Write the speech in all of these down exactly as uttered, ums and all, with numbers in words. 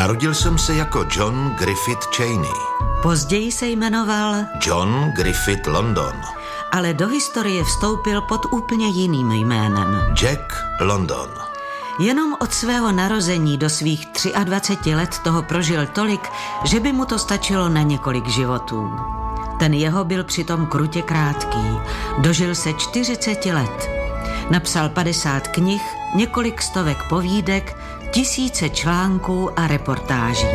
Narodil jsem se jako John Griffith Cheney. Později se jmenoval John Griffith London. Ale do historie vstoupil pod úplně jiným jménem. Jack London. Jenom od svého narození do svých dvaceti tří let toho prožil tolik, že by mu to stačilo na několik životů. Ten jeho byl přitom krutě krátký. Dožil se čtyřiceti let. Napsal padesát knih, několik stovek povídek, tisíce článků a reportáží.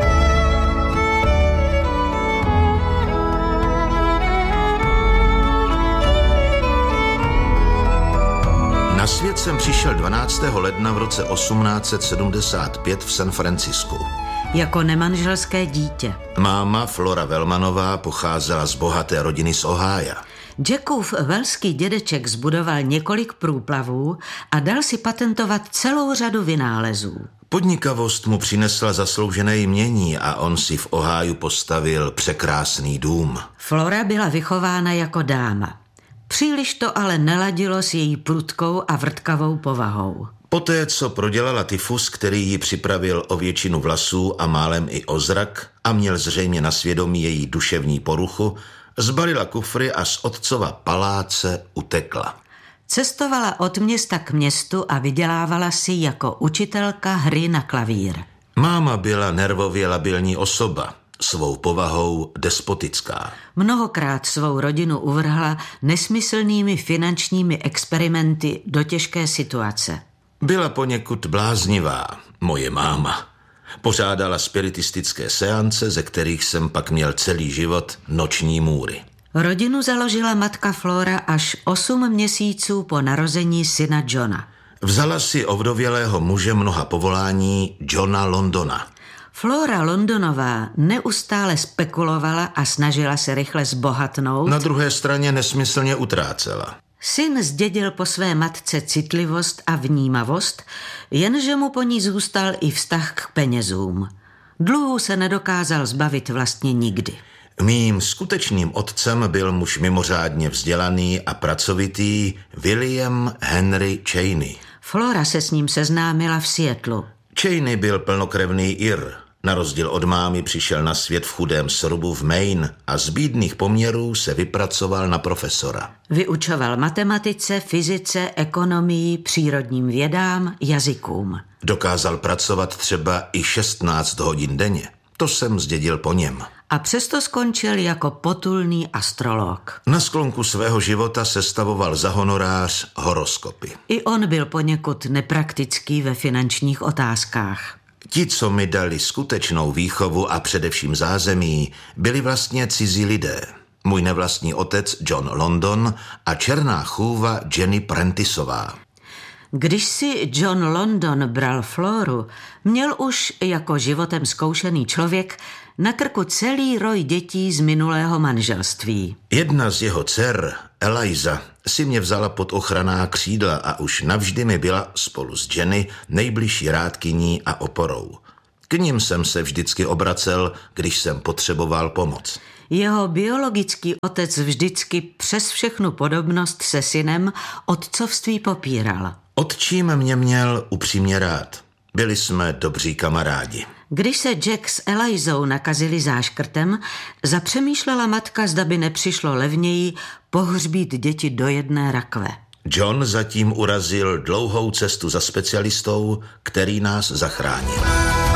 Na svět jsem přišel dvanáctého ledna v roce osmnáct set sedmdesát pět v San Francisku. Jako nemanželské dítě. Máma Flora Wellmanová pocházela z bohaté rodiny z Ohája. Jackův velský dědeček zbudoval několik průplavů a dal si patentovat celou řadu vynálezů. Podnikavost mu přinesla zasloužené jmění a on si v Oháju postavil překrásný dům. Flora byla vychována jako dáma. Příliš to ale neladilo s její prudkou a vrtkavou povahou. Poté, co prodělala tyfus, který ji připravil o většinu vlasů a málem i o zrak a měl zřejmě na svědomí její duševní poruchu, zbalila kufry a z otcova paláce utekla. Cestovala od města k městu a vydělávala si jako učitelka hry na klavír. Máma byla nervově labilní osoba, svou povahou despotická. Mnohokrát svou rodinu uvrhla nesmyslnými finančními experimenty do těžké situace. Byla poněkud bláznivá, moje máma. Pořádala spiritistické seance, ze kterých jsem pak měl celý život noční můry. Rodinu založila matka Flora až osm měsíců po narození syna Johna. Vzala si ovdovělého muže mnoha povolání Johna Londona. Flora Londonová neustále spekulovala a snažila se rychle zbohatnout. Na druhé straně nesmyslně utrácela. Syn zdědil po své matce citlivost a vnímavost, jenže mu po ní zůstal i vztah k penězům. Dluhů se nedokázal zbavit vlastně nikdy. Mým skutečným otcem byl muž mimořádně vzdělaný a pracovitý William Henry Cheney. Flora se s ním seznámila v Seattlu. Cheney byl plnokrevný Ir. Na rozdíl od mámy přišel na svět v chudém srubu v Maine a z bídných poměrů se vypracoval na profesora. Vyučoval matematice, fyzice, ekonomii, přírodním vědám, jazykům. Dokázal pracovat třeba i šestnáct hodin denně. To jsem zdědil po něm. A přesto skončil jako potulný astrolog. Na sklonku svého života sestavoval za honorář horoskopy. I on byl poněkud nepraktický ve finančních otázkách. Ti, co mi dali skutečnou výchovu a především zázemí, byli vlastně cizí lidé. Můj nevlastní otec John London a černá chůva Jenny Prentisová. Když si John London bral Floru, měl už jako životem zkoušený člověk na krku celý roj dětí z minulého manželství. Jedna z jeho dcer, Eliza, si mě vzala pod ochranná křídla a už navždy mi byla spolu s Jenny nejbližší rádkyní a oporou. K ním jsem se vždycky obracel, když jsem potřeboval pomoc. Jeho biologický otec vždycky přes všechnu podobnost se synem otcovství popíral. Otčím mě měl upřímně rád. Byli jsme dobří kamarádi. Když se Jack s Elizou nakazili záškrtem, zapřemýšlela matka, zda by nepřišlo levněji pohřbít děti do jedné rakve. John zatím urazil dlouhou cestu za specialistou, který nás zachránil.